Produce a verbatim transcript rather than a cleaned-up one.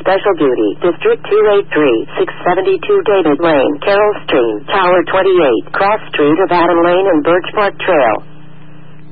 Special Duty, District two eighty-three, six seventy-two David Lane, Carroll Stream, Tower twenty-eight, Cross Street of Adam Lane and Birch Park Trail.